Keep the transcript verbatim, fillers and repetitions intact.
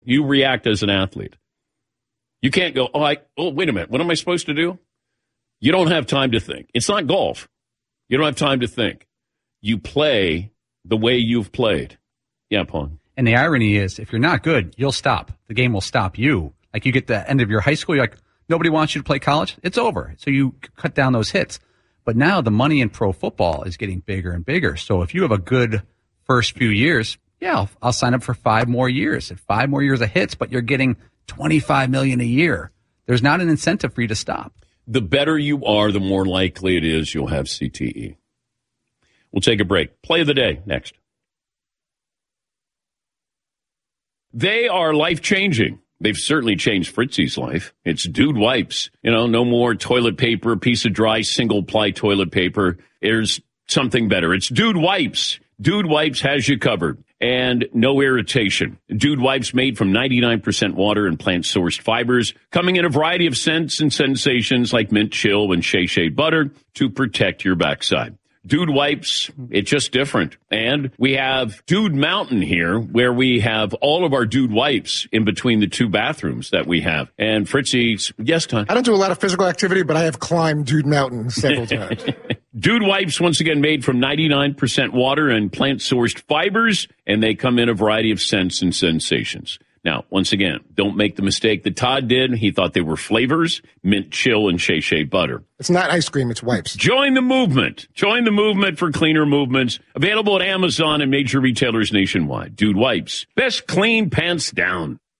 You react as an athlete. You can't go, oh, I, oh, wait a minute. What am I supposed to do? You don't have time to think. It's not golf. You don't have time to think. You play the way you've played. Yeah, Paul. And the irony is, if you're not good, you'll stop. The game will stop you. Like you get the end of your high school, you're like, nobody wants you to play college. It's over. So you cut down those hits. But now the money in pro football is getting bigger and bigger. So if you have a good first few years, yeah, I'll, I'll sign up for five more years and five more years of hits, but you're getting twenty-five million dollars a year. There's not an incentive for you to stop. The better you are, the more likely it is you'll have C T E. We'll take a break. Play of the day next. They are life-changing. They've certainly changed Fritzy's life. It's Dude Wipes. You know, no more toilet paper, a piece of dry single-ply toilet paper. There's something better. It's Dude Wipes. Dude Wipes has you covered. And no irritation. Dude Wipes made from ninety-nine percent water and plant-sourced fibers, coming in a variety of scents and sensations like mint chill and shea shea butter to protect your backside. Dude Wipes, it's just different. And we have Dude Mountain here, where we have all of our Dude Wipes in between the two bathrooms that we have. And Fritzy's, yes, Tom? I don't do a lot of physical activity, but I have climbed Dude Mountain several times. Dude Wipes, once again, made from ninety-nine percent water and plant-sourced fibers, and they come in a variety of scents and sensations. Now, once again, don't make the mistake that Todd did. He thought they were flavors, mint chill and shea shea butter. It's not ice cream, it's wipes. Join the movement. Join the movement for cleaner movements. Available at Amazon and major retailers nationwide. Dude Wipes. Best clean pants down.